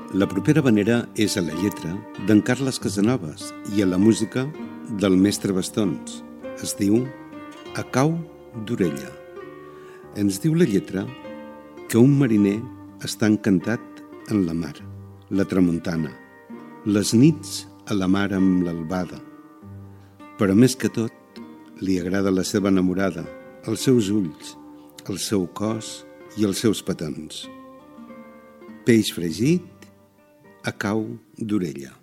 La propera vanera és a la lletra d'en Carles Casanovas i a la música del mestre Bastons. Es diu A cau d'orella. Ens diu la lletra que un mariner està encantat en la mar, la tramuntana, les nits a la mar amb l'albada. Però més que tot, li agrada la seva enamorada, els seus ulls, el seu cos i els seus petons. Peix fregit a cau d'orella.